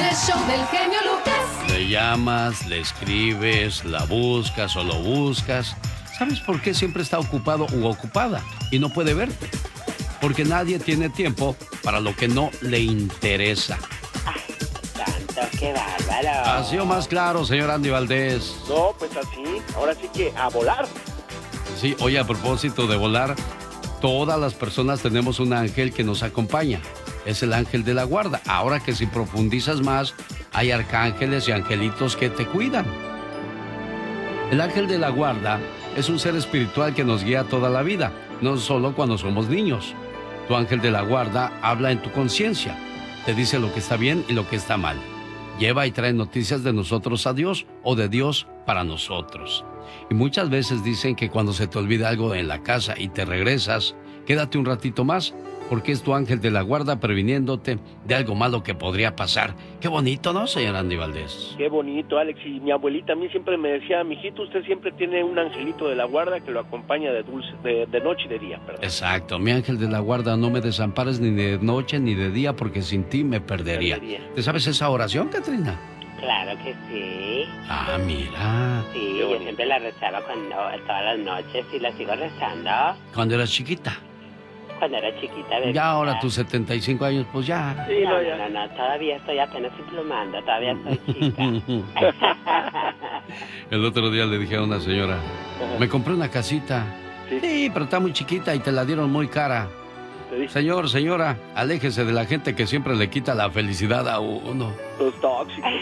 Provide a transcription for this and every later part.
el show del genio Lucas. Le llamas, le escribes, la buscas o lo buscas. ¿Sabes por qué siempre está ocupado u ocupada y no puede verte? Porque nadie tiene tiempo para lo que no le interesa. Santo, qué bárbaro. ¿Ha sido más claro, señor Andy Valdés? No, pues así. Ahora sí que a volar. Sí, oye, a propósito de volar, todas las personas tenemos un ángel que nos acompaña. Es el ángel de la guarda. Ahora que si profundizas más, hay arcángeles y angelitos que te cuidan. El ángel de la guarda es un ser espiritual que nos guía toda la vida, no solo cuando somos niños. Tu ángel de la guarda habla en tu conciencia, te dice lo que está bien y lo que está mal. Lleva y trae noticias de nosotros a Dios o de Dios para nosotros. Y muchas veces dicen que cuando se te olvida algo en la casa y te regresas, quédate un ratito más, porque es tu ángel de la guarda previniéndote de algo malo que podría pasar. Qué bonito, ¿no, señor Andy Valdés? Qué bonito, Alex. Y mi abuelita a mí siempre me decía, mijito, usted siempre tiene un angelito de la guarda que lo acompaña de noche y de día. Perdón. Exacto, mi ángel de la guarda, no me desampares ni de noche ni de día, porque sin ti me perdería. ¿Te sabes esa oración, Catrina? Claro que sí. Ah, mira. Sí, yo siempre la rezaba todas las noches y la sigo rezando. Cuando eras chiquita. Cuando era chiquita, ¿verdad? Ya ahora tus 75 años, pues ya. Sí, no, todavía estoy apenas implumando, todavía soy chica. El otro día le dije a una señora, me compré una casita. Sí, pero está muy chiquita y te la dieron muy cara. Señor, señora, aléjese de la gente que siempre le quita la felicidad a uno. Los tóxicos.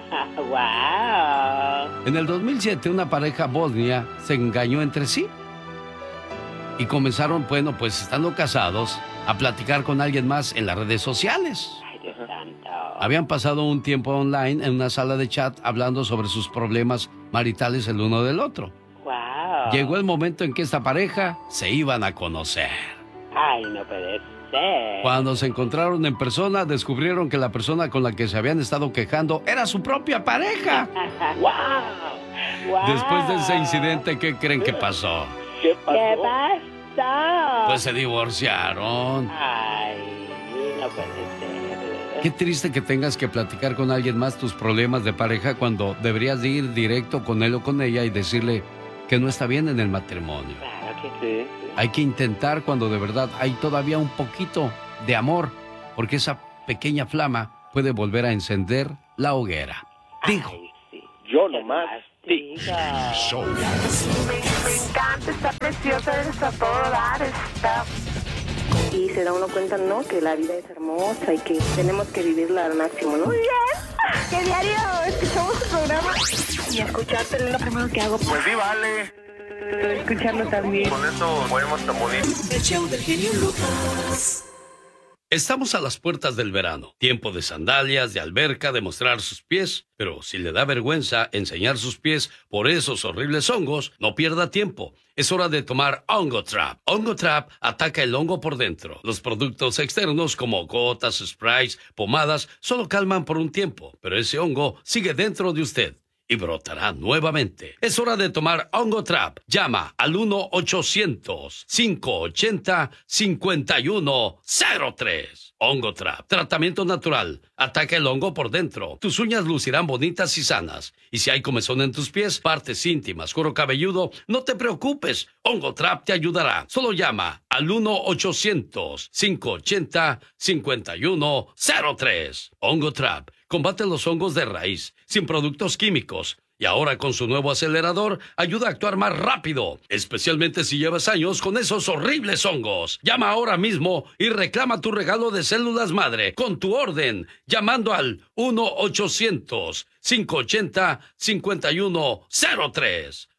¡Wow! En el 2007, una pareja bosnia se engañó entre sí. Y comenzaron, bueno, pues estando casados, a platicar con alguien más en las redes sociales. Ay, Dios santo. Habían pasado un tiempo online en una sala de chat hablando sobre sus problemas maritales el uno del otro. Wow. Llegó el momento en que esta pareja se iban a conocer. Ay, no puede ser. Cuando se encontraron en persona, descubrieron que la persona con la que se habían estado quejando era su propia pareja. Wow. Después de ese incidente, ¿qué creen que pasó? ¿Qué pasó? ¿Qué pasó? Pues se divorciaron. Ay, no puede ser. Qué triste que tengas que platicar con alguien más tus problemas de pareja cuando deberías de ir directo con él o con ella y decirle que no está bien en el matrimonio. Claro que Sí. Hay que intentar cuando de verdad hay todavía un poquito de amor, porque esa pequeña flama puede volver a encender la hoguera. Digo. Ay, sí. Yo nomás. Sí. Me encanta, está preciosa, está todo dar, está... Y se da uno cuenta, ¿no? Que la vida es hermosa y que tenemos que vivirla al máximo, ¿no? Muy bien. Que diario escuchamos el programa y escucharte es lo primero que hago. Pues sí, vale. Escucharlo también. Con eso podemos tan bonito. El show del genio Lucas. Estamos a las puertas del verano, tiempo de sandalias, de alberca, de mostrar sus pies, pero si le da vergüenza enseñar sus pies por esos horribles hongos, no pierda tiempo. Es hora de tomar Hongo Trap. Hongo Trap ataca el hongo por dentro. Los productos externos como gotas, sprays, pomadas, solo calman por un tiempo, pero ese hongo sigue dentro de usted y brotará nuevamente. Es hora de tomar Hongo Trap. Llama al 1-800-580-5103. Hongo Trap. Tratamiento natural. Ataca el hongo por dentro. Tus uñas lucirán bonitas y sanas. Y si hay comezón en tus pies, partes íntimas, cuero cabelludo, no te preocupes. Hongo Trap te ayudará. Solo llama al 1-800-580-5103. Hongo Trap. Combate los hongos de raíz, sin productos químicos. Y ahora con su nuevo acelerador, ayuda a actuar más rápido, especialmente si llevas años con esos horribles hongos. Llama ahora mismo y reclama tu regalo de células madre con tu orden, llamando al 1-800-580-5103.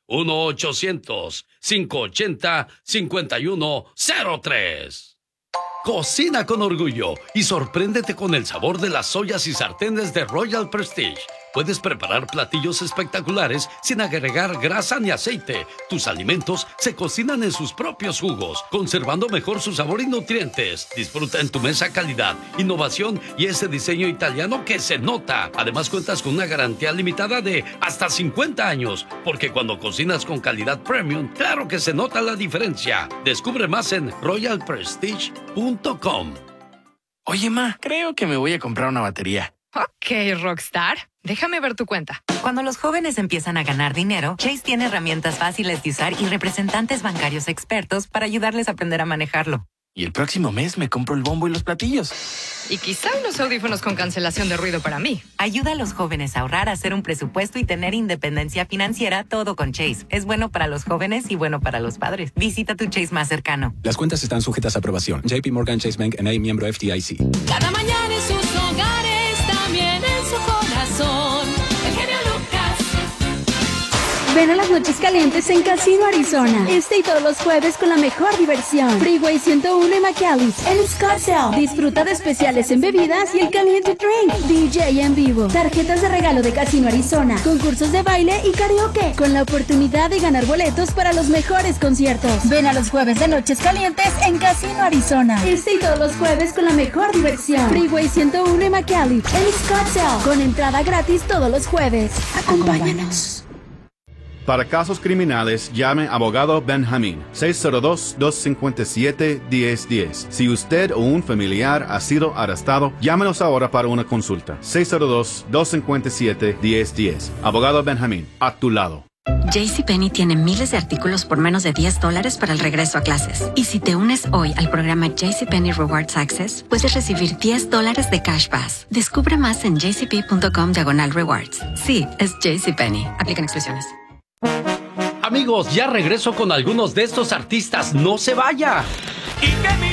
1-800-580-5103. Cocina con orgullo y sorpréndete con el sabor de las ollas y sartenes de Royal Prestige. Puedes preparar platillos espectaculares sin agregar grasa ni aceite. Tus alimentos se cocinan en sus propios jugos, conservando mejor su sabor y nutrientes. Disfruta en tu mesa calidad, innovación y ese diseño italiano que se nota. Además cuentas con una garantía limitada de hasta 50 años, porque cuando cocinas con calidad premium, claro que se nota la diferencia. Descubre más en royalprestige.com. Oye, ma, creo que me voy a comprar una batería. Ok, Rockstar. Déjame ver tu cuenta. Cuando los jóvenes empiezan a ganar dinero, Chase tiene herramientas fáciles de usar y representantes bancarios expertos para ayudarles a aprender a manejarlo. Y el próximo mes me compro el bombo y los platillos. Y quizá unos audífonos con cancelación de ruido para mí. Ayuda a los jóvenes a ahorrar, a hacer un presupuesto y tener independencia financiera, todo con Chase. Es bueno para los jóvenes y bueno para los padres. Visita tu Chase más cercano. Las cuentas están sujetas a aprobación. JP Morgan Chase Bank N.A., miembro FDIC. Cada mañana en sus hogares, también en su corazón. El genio Lucas. Ven a las noches calientes en Casino Arizona. Este y todos los jueves con la mejor diversión. Freeway 101 y McAllis. En Scottsdale. Disfruta de especiales en bebidas y el caliente drink. DJ en vivo. Tarjetas de regalo de Casino Arizona. Concursos de baile y karaoke. Con la oportunidad de ganar boletos para los mejores conciertos. Ven a los jueves de noches calientes en Casino Arizona. Este y todos los jueves con la mejor diversión. Freeway 101 y McAllis. En Scottsdale. Con entrada gratis todos los jueves. Acompáñanos. Para casos criminales, llame a Abogado Benjamín, 602-257-1010. Si usted o un familiar ha sido arrestado, llámenos ahora para una consulta. 602-257-1010. Abogado Benjamín, a tu lado. JCPenney tiene miles de artículos por menos de $10 para el regreso a clases. Y si te unes hoy al programa JCPenney Rewards Access, puedes recibir $10 de Cash Pass. Descubre más en jcp.com/rewards. Sí, es JCPenney. Aplican exclusiones. Amigos, ya regreso con algunos de estos artistas. ¡No se vaya!